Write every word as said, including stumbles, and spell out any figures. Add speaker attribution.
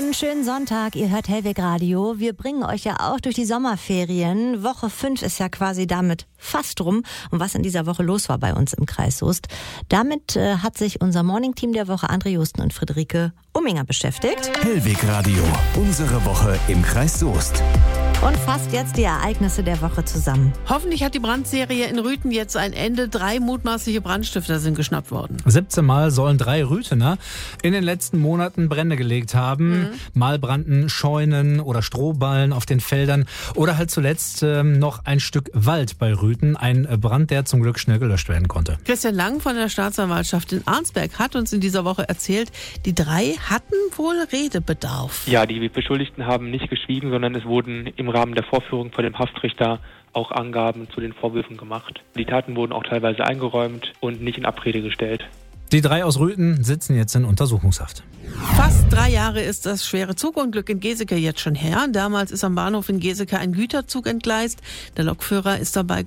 Speaker 1: Einen schönen Sonntag, ihr hört Hellweg Radio. Wir bringen euch ja auch durch die Sommerferien. Woche fünf ist ja quasi damit fast rum. Und was in dieser Woche los war bei uns im Kreis Soest, damit äh, hat sich unser Morning-Team der Woche, André Justen und Friederike Umminger, beschäftigt.
Speaker 2: Hellweg Radio, unsere Woche im Kreis Soest.
Speaker 1: Und fasst jetzt die Ereignisse der Woche zusammen.
Speaker 3: Hoffentlich hat die Brandserie in Rüthen jetzt ein Ende. Drei mutmaßliche Brandstifter sind geschnappt worden.
Speaker 4: siebzehn Mal sollen drei Rüthener in den letzten Monaten Brände gelegt haben. Mhm. Mal brannten Scheunen oder Strohballen auf den Feldern. Oder halt zuletzt ähm, noch ein Stück Wald bei Rüthen. Ein Brand, der zum Glück schnell gelöscht werden konnte.
Speaker 3: Christian Lang von der Staatsanwaltschaft in Arnsberg hat uns in dieser Woche erzählt, die drei hatten wohl Redebedarf.
Speaker 5: Ja, die Beschuldigten haben nicht geschwiegen, sondern es wurden im Rahmen der Vorführung vor dem Haftrichter auch Angaben zu den Vorwürfen gemacht. Die Taten wurden auch teilweise eingeräumt und nicht in Abrede gestellt.
Speaker 4: Die drei aus Rüthen sitzen jetzt in Untersuchungshaft.
Speaker 3: Fast drei Jahre ist das schwere Zugunglück in Geseke jetzt schon her. Damals ist am Bahnhof in Geseke ein Güterzug entgleist. Der Lokführer ist dabei